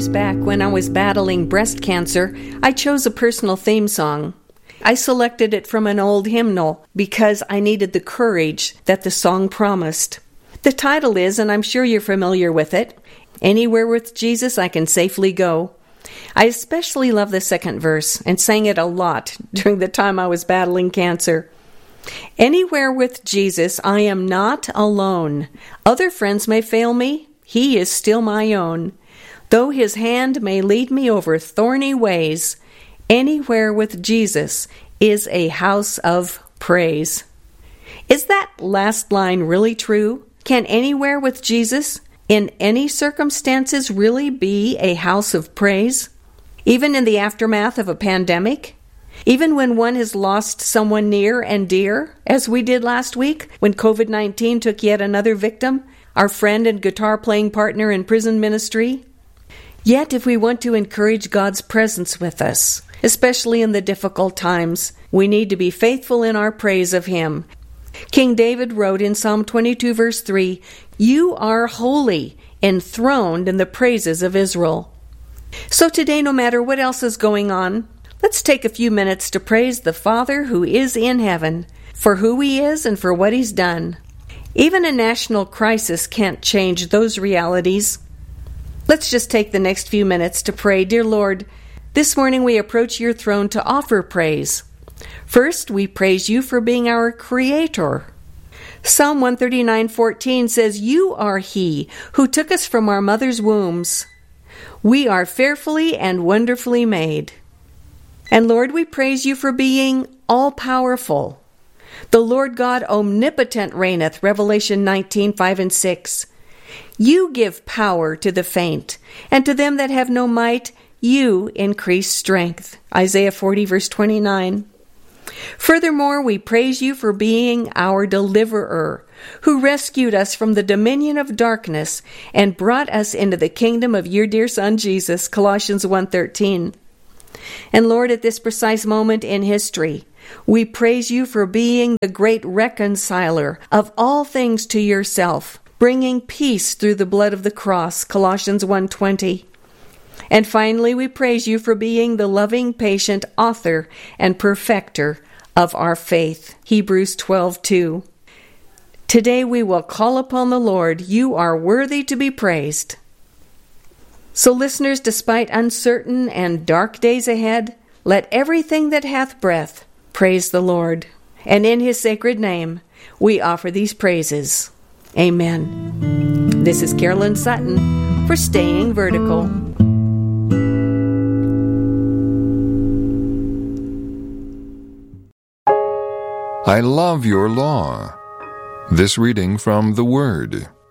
years back, when I was battling breast cancer, I chose a personal theme song. I selected it from an old hymnal because I needed the courage that the song promised. The title is, and I'm sure you're familiar with it, Anywhere with Jesus I Can Safely Go. I especially love the second verse and sang it a lot during the time I was battling cancer. Anywhere with Jesus I am not alone. Other friends may fail me, He is still my own. Though His hand may lead me over thorny ways, anywhere with Jesus is a house of praise. Is that last line really true? Can anywhere with Jesus, in any circumstances, really be a house of praise? Even in the aftermath of a pandemic? Even when one has lost someone near and dear, as we did last week when COVID-19 took yet another victim, our friend and guitar-playing partner in prison ministry? Yet, if we want to encourage God's presence with us, especially in the difficult times, we need to be faithful in our praise of Him. King David wrote in Psalm 22, verse 3, "You are holy, enthroned in the praises of Israel." So today, no matter what else is going on, let's take a few minutes to praise the Father who is in heaven, for who He is and for what He's done. Even a national crisis can't change those realities. Let's just take the next few minutes to pray. Dear Lord, this morning we approach Your throne to offer praise. First, we praise You for being our Creator. Psalm 139:14 says, "You are He who took us from our mother's wombs. We are fearfully and wonderfully made." And Lord, we praise You for being all-powerful. The Lord God omnipotent reigneth, Revelation 19:5 and 6. You give power to the faint, and to them that have no might, You increase strength, Isaiah 40 verse 29. Furthermore, we praise You for being our deliverer, who rescued us from the dominion of darkness and brought us into the kingdom of Your dear Son, Jesus, Colossians 1:13. And Lord, at this precise moment in history, we praise You for being the great reconciler of all things to Yourself, bringing peace through the blood of the cross, Colossians 1:20. And finally, we praise You for being the loving, patient author and perfecter of our faith, Hebrews 12:2. Today we will call upon the Lord. You are worthy to be praised. So listeners, despite uncertain and dark days ahead, let everything that hath breath praise the Lord. And in His sacred name, we offer these praises. Amen. This is Carolyn Sutton for Staying Vertical. I love Your law. This reading from the Word.